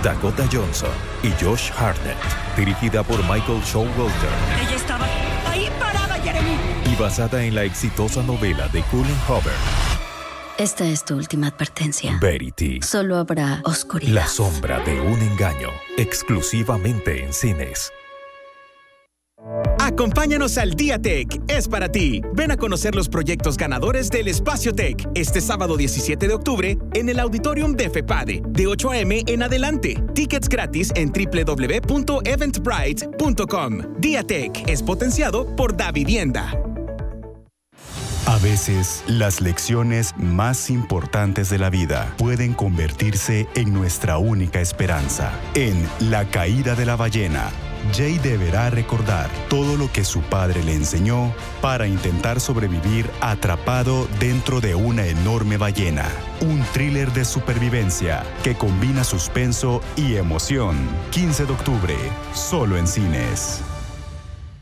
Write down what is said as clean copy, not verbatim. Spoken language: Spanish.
Dakota Johnson y Josh Hartnett. Dirigida por Michael Showalter. Ella estaba ahí parada, Jeremy. Y basada en la exitosa novela de Colin Hoover. Esta es tu última advertencia. Verity. Solo habrá oscuridad. La sombra de un engaño. Exclusivamente en cines. Acompáñanos al Día Tech, es para ti. Ven a conocer los proyectos ganadores del Espacio Tech este sábado 17 de octubre en el Auditorium de FEPADE, de 8 a.m. en adelante. Tickets gratis en www.eventbrite.com. Día Tech es potenciado por Davivienda. A veces, las lecciones más importantes de la vida pueden convertirse en nuestra única esperanza. En La caída de la ballena, Jay deberá recordar todo lo que su padre le enseñó para intentar sobrevivir atrapado dentro de una enorme ballena. Un thriller de supervivencia que combina suspenso y emoción. 15 de octubre, solo en cines.